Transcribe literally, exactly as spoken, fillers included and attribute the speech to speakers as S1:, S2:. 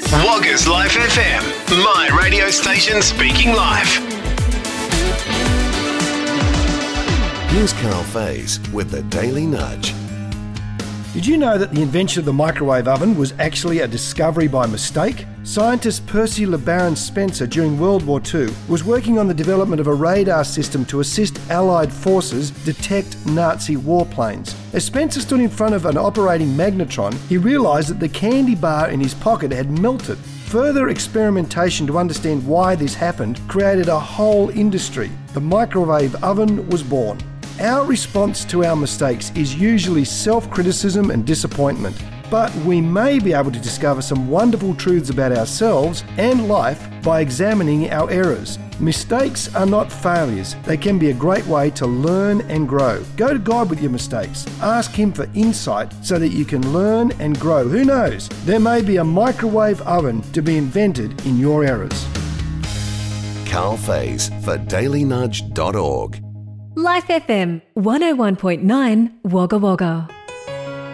S1: Woggers Life F M, my radio station speaking live.
S2: Here's Carl Faze with the Daily Nudge.
S3: Did you know that the invention of the microwave oven was actually a discovery by mistake? Scientist Percy LeBaron Spencer during World War Two was working on the development of a radar system to assist Allied forces detect Nazi warplanes. As Spencer stood in front of an operating magnetron, he realised that the candy bar in his pocket had melted. Further experimentation to understand why this happened created a whole industry. The microwave oven was born. Our response to our mistakes is usually self-criticism and disappointment, but we may be able to discover some wonderful truths about ourselves and life by examining our errors. Mistakes are not failures. They can be a great way to learn and grow. Go to God with your mistakes. Ask Him for insight so that you can learn and grow. Who knows? There may be a microwave oven to be invented in your errors.
S2: Carl Faze for daily nudge dot org.
S4: Life F M one oh one point nine Wagga Wagga.